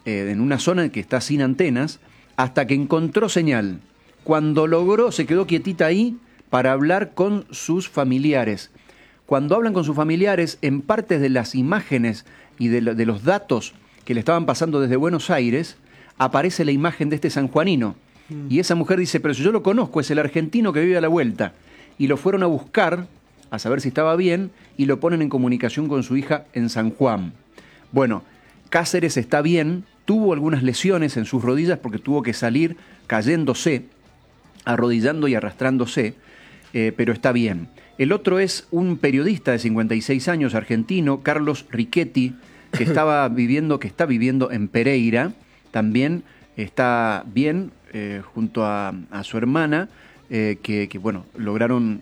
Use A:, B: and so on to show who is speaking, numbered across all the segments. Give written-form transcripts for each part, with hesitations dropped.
A: en una zona que está sin antenas, hasta que encontró señal. Cuando logró, se quedó quietita ahí para hablar con sus familiares. Cuando hablan con sus familiares, en partes de las imágenes y de los datos que le estaban pasando desde Buenos Aires, aparece la imagen de este sanjuanino. Y esa mujer dice, pero si yo lo conozco, es el argentino que vive a la vuelta. Y lo fueron a buscar, a saber si estaba bien, y lo ponen en comunicación con su hija en San Juan. Bueno, Cáceres está bien, tuvo algunas lesiones en sus rodillas porque tuvo que salir cayéndose, arrodillando y arrastrándose, pero está bien. El otro es un periodista de 56 años, argentino, Carlos Riquetti, que está viviendo en Pereira, también está bien, junto a su hermana, que bueno, lograron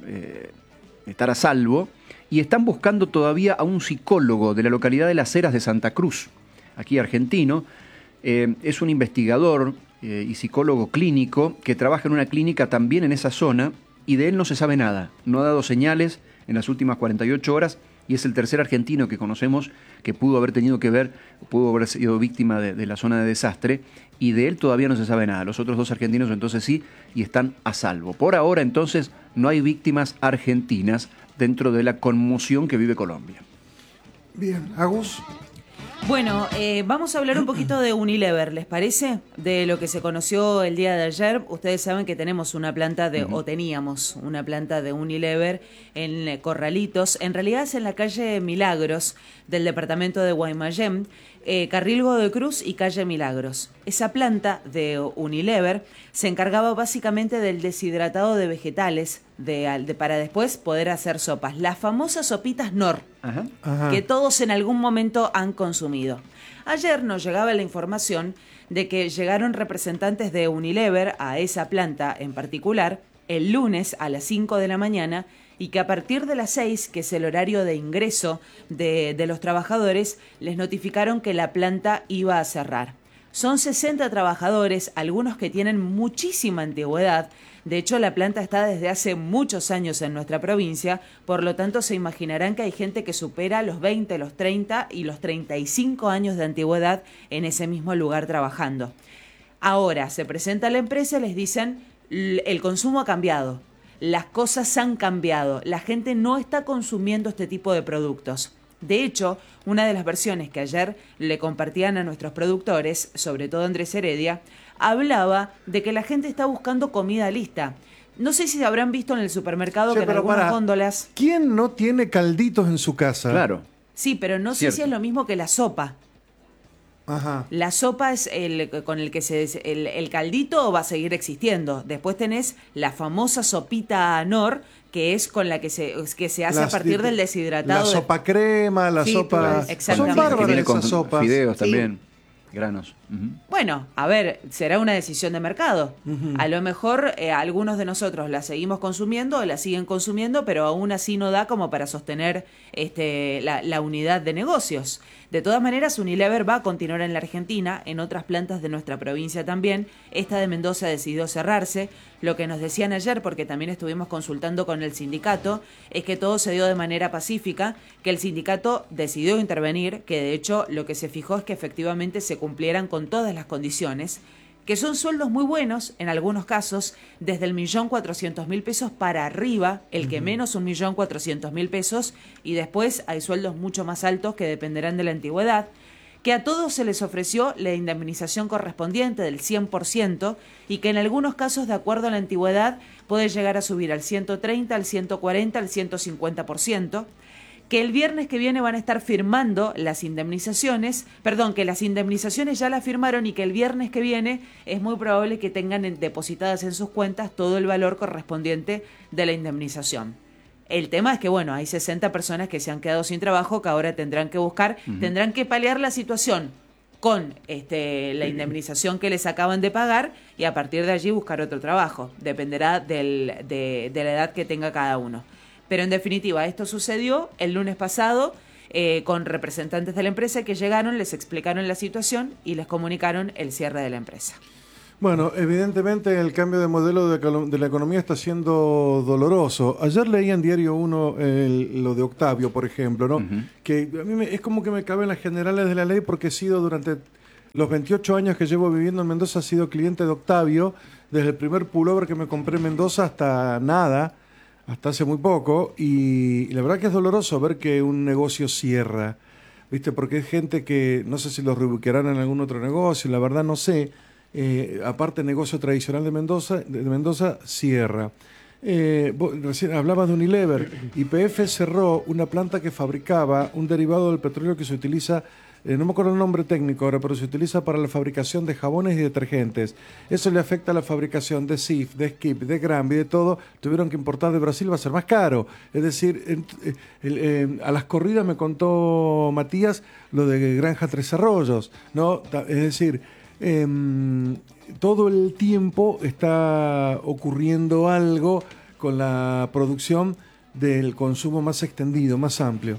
A: estar a salvo, y están buscando todavía a un psicólogo de la localidad de Las Heras de Santa Cruz, aquí argentino. Es un investigador y psicólogo clínico que trabaja en una clínica también en esa zona, y de él no se sabe nada. No ha dado señales en las últimas 48 horas, y es el tercer argentino que conocemos que pudo haber tenido que ver, pudo haber sido víctima de la zona de desastre, y de él todavía no se sabe nada. Los otros dos argentinos entonces sí, y están a salvo. Por ahora entonces no hay víctimas argentinas dentro de la conmoción que vive Colombia.
B: Bien, Agus.
C: Bueno, vamos a hablar un poquito de Unilever, ¿les parece? De lo que se conoció el día de ayer. Ustedes saben que tenemos una planta o teníamos una planta de Unilever en Corralitos. En realidad es en la calle Milagros del departamento de Guaymallén, Carril Godoy Cruz y calle Milagros. Esa planta de Unilever se encargaba básicamente del deshidratado de vegetales para después poder hacer sopas. Las famosas sopitas Knorr, que todos en algún momento han consumido. Ayer nos llegaba la información de que llegaron representantes de Unilever a esa planta en particular el lunes a las 5 de la mañana, y que a partir de las 6, que es el horario de ingreso de los trabajadores, les notificaron que la planta iba a cerrar. Son 60 trabajadores, algunos que tienen muchísima antigüedad. De hecho, la planta está desde hace muchos años en nuestra provincia, por lo tanto se imaginarán que hay gente que supera los 20, los 30 y los 35 años de antigüedad en ese mismo lugar trabajando. Ahora se presenta la empresa y les dicen, el consumo ha cambiado. Las cosas han cambiado, la gente no está consumiendo este tipo de productos. De hecho, una de las versiones que ayer le compartían a nuestros productores, sobre todo Andrés Heredia, hablaba de que la gente está buscando comida lista. No sé si habrán visto en el supermercado que en algunas góndolas...
B: ¿Quién no tiene calditos en su casa?
A: Claro.
C: Sí, pero no sé si es lo mismo que la sopa.
B: Ajá.
C: La sopa es el caldito va a seguir existiendo. Después tenés la famosa sopita Knorr, que es con la que se hace a partir del deshidratado.
B: La sopa crema, la sopa...
C: Exactamente.
B: Son bárbaras
A: viene con
B: esas sopas.
A: fideos también, granos.
C: Bueno, a ver, será una decisión de mercado. A lo mejor algunos de nosotros la seguimos consumiendo o la siguen consumiendo, pero aún así no da como para sostener la unidad de negocios. De todas maneras, Unilever va a continuar en la Argentina, en otras plantas de nuestra provincia también. Esta de Mendoza decidió cerrarse. Lo que nos decían ayer, porque también estuvimos consultando con el sindicato, es que todo se dio de manera pacífica, que el sindicato decidió intervenir, que de hecho lo que se fijó es que efectivamente se cumplieran con todas las condiciones, que son sueldos muy buenos, en algunos casos, desde el 1.400.000 pesos para arriba, el que menos 1.400.000 pesos, y después hay sueldos mucho más altos que dependerán de la antigüedad, que a todos se les ofreció la indemnización correspondiente del 100% y que en algunos casos, de acuerdo a la antigüedad, puede llegar a subir al 130, al 140, al 150%, que el viernes que viene van a estar firmando las indemnizaciones, que las indemnizaciones ya las firmaron y que el viernes que viene es muy probable que tengan depositadas en sus cuentas todo el valor correspondiente de la indemnización. El tema es que, bueno, hay 60 personas que se han quedado sin trabajo, que ahora tendrán que buscar, tendrán que paliar la situación con la indemnización que les acaban de pagar y a partir de allí buscar otro trabajo. Dependerá de la edad que tenga cada uno. Pero en definitiva, esto sucedió el lunes pasado con representantes de la empresa que llegaron, les explicaron la situación y les comunicaron el cierre de la empresa.
B: Bueno, evidentemente el cambio de modelo de la economía está siendo doloroso. Ayer leí en Diario 1 lo de Octavio, por ejemplo, ¿no? Que a mí es como que me cabe en las generales de la ley porque he sido durante Los 28 años que llevo viviendo en Mendoza he sido cliente de Octavio, desde el primer pullover que me compré en Mendoza hasta nada, hasta hace muy poco, y la verdad que es doloroso ver que un negocio cierra, ¿viste? Porque hay gente que, no sé si los reubicarán en algún otro negocio, la verdad no sé, aparte el negocio tradicional de Mendoza cierra. Vos recién hablabas de Unilever. YPF cerró una planta que fabricaba un derivado del petróleo que se utiliza, no me acuerdo el nombre técnico ahora, pero se utiliza para la fabricación de jabones y detergentes. Eso le afecta a la fabricación de Cif, de Skip, de Granby, de todo. Tuvieron que importar de Brasil, va a ser más caro. Es decir, a las corridas me contó Matías lo de Granja Tres Arroyos, ¿no? Es decir, todo el tiempo está ocurriendo algo con la producción del consumo más extendido, más amplio.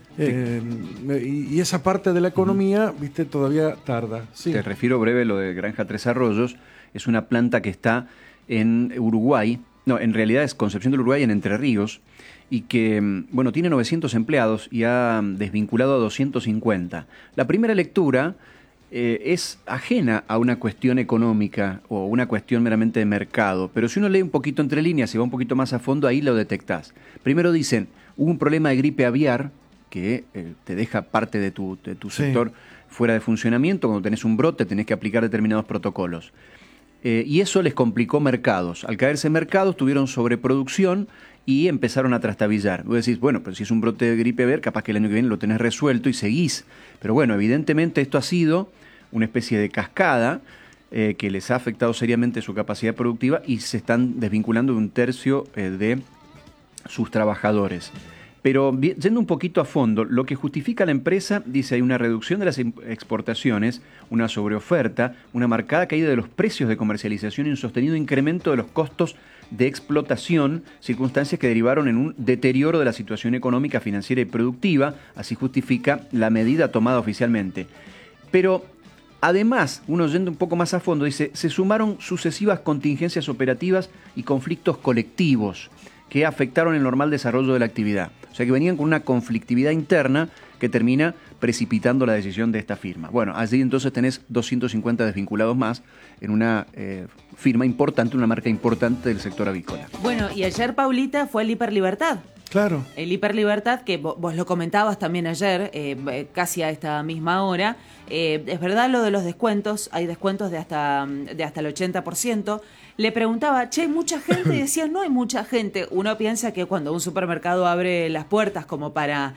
B: Y esa parte de la economía, viste, todavía tarda. Sí.
A: Te refiero breve lo de Granja Tres Arroyos. Es una planta que está en Uruguay. No, en realidad es Concepción del Uruguay, en Entre Ríos, y que, bueno, tiene 900 empleados y ha desvinculado a 250. La primera lectura es ajena a una cuestión económica o una cuestión meramente de mercado, pero si uno lee un poquito entre líneas y va un poquito más a fondo, ahí lo detectás. Primero dicen, hubo un problema de gripe aviar que te deja parte de tu sector fuera de funcionamiento. Cuando tenés un brote tenés que aplicar determinados protocolos. Y eso les complicó mercados. Al caerse mercados tuvieron sobreproducción y empezaron a trastabillar. Vos decís, bueno, pero si es un brote de gripe aviar, capaz que el año que viene lo tenés resuelto y seguís. Pero bueno, evidentemente esto ha sido una especie de cascada que les ha afectado seriamente su capacidad productiva y se están desvinculando de un tercio de sus trabajadores. Pero yendo un poquito a fondo, lo que justifica la empresa, dice, hay una reducción de las exportaciones, una sobreoferta, una marcada caída de los precios de comercialización y un sostenido incremento de los costos de explotación, circunstancias que derivaron en un deterioro de la situación económica, financiera y productiva. Así justifica la medida tomada oficialmente. Pero además, uno yendo un poco más a fondo, dice, se sumaron sucesivas contingencias operativas y conflictos colectivos que afectaron el normal desarrollo de la actividad. O sea que venían con una conflictividad interna que termina precipitando la decisión de esta firma. Bueno, allí entonces tenés 250 desvinculados más en una firma importante, una marca importante del sector avícola.
C: Bueno, y ayer, Paulita, fue el Hiperlibertad.
B: Claro.
C: El Hiperlibertad, que vos lo comentabas también ayer, casi a esta misma hora. Es verdad lo de los descuentos, hay descuentos de hasta el 80%. Le preguntaba, che, ¿hay mucha gente? Y decía, no hay mucha gente. Uno piensa que cuando un supermercado abre las puertas como para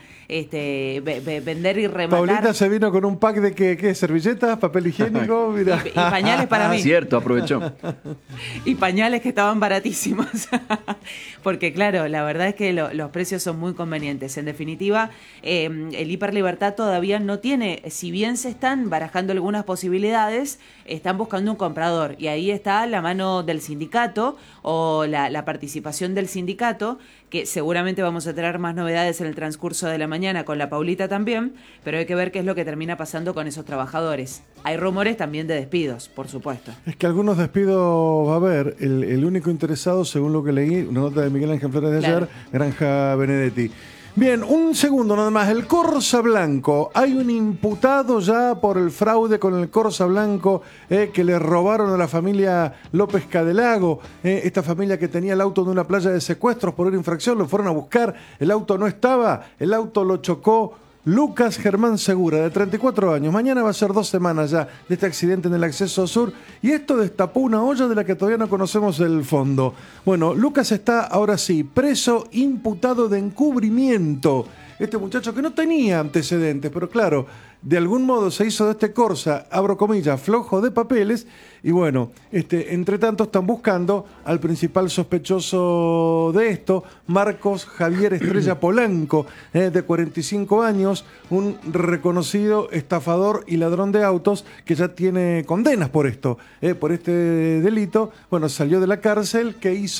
C: vender y rematar...
B: Paulita se vino con un pack de ¿qué? ¿Servilletas? ¿Papel higiénico? Mira.
C: Y pañales para mí.
A: Cierto, aprovechó.
C: Y pañales que estaban baratísimos. Porque claro, la verdad es que los precios son muy convenientes. En definitiva, el Hiperlibertad todavía no tiene, si bien se están barajando algunas posibilidades, están buscando un comprador. Y ahí está la mano del sindicato o la participación del sindicato, que seguramente vamos a tener más novedades en el transcurso de la mañana con la Paulita también, pero hay que ver qué es lo que termina pasando con esos trabajadores. Hay rumores también de despidos, por supuesto.
B: Es que algunos despidos va a haber. El único interesado, según lo que leí, una nota de Miguel Ángel Flores de ayer, Granja Benedetti. Bien, un segundo nada más. El Corsa Blanco. Hay un imputado ya por el fraude con el Corsa Blanco que le robaron a la familia López Cadelago. Esta familia que tenía el auto de una playa de secuestros por una infracción. Lo fueron a buscar. El auto no estaba. El auto lo chocó Lucas Germán Segura, de 34 años. Mañana va a ser 2 semanas ya de este accidente en el acceso sur. Y esto destapó una olla de la que todavía no conocemos el fondo. Bueno, Lucas está ahora sí preso, imputado de encubrimiento. Este muchacho que no tenía antecedentes, pero claro, de algún modo se hizo de este Corsa, abro comillas, flojo de papeles. Y bueno, entre tanto están buscando al principal sospechoso de esto, Marcos Javier Estrella Polanco, de 45 años, un reconocido estafador y ladrón de autos que ya tiene condenas por esto, por este delito. Bueno, salió de la cárcel. ¿Qué hizo?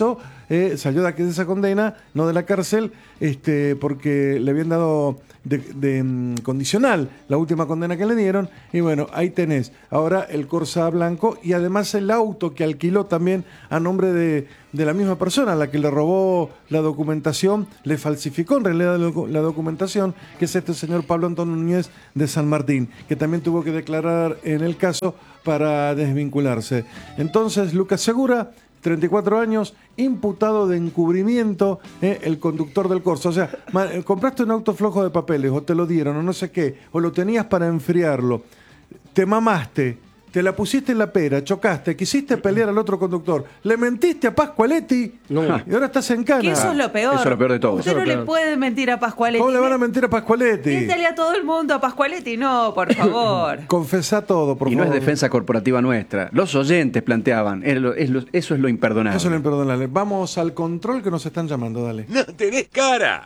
B: salió de esa condena, no de la cárcel, porque le habían dado de condicional la última condena que le dieron, y bueno, ahí tenés ahora el Corsa blanco y además el auto que alquiló también a nombre de la misma persona a la que le robó la documentación, le falsificó en realidad la documentación, que es este señor Pablo Antonio Núñez de San Martín, que también tuvo que declarar en el caso para desvincularse. Entonces, Lucas Segura, 34 años, imputado de encubrimiento, el conductor del Corsa. O sea, compraste un auto flojo de papeles, o te lo dieron, o no sé qué, o lo tenías para enfriarlo, te mamaste, te la pusiste en la pera, chocaste, quisiste pelear al otro conductor, le mentiste a Pascualetti y ahora estás en cana.
C: Que eso es lo peor.
A: Eso es lo peor de todo.
C: Usted no le puede mentir a Pascualetti.
B: ¿Cómo le van a mentir a Pascualetti?
C: Miéntale a todo el mundo, a Pascualetti no, por favor.
B: Confesá todo, por favor.
A: Y no es defensa corporativa nuestra. Los oyentes planteaban. Eso es lo imperdonable.
B: Eso es lo imperdonable. Vamos al control que nos están llamando, dale.
D: ¡No tenés cara!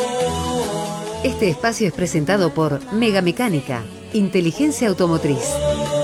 E: Este espacio es presentado por Mega Mecánica, inteligencia automotriz.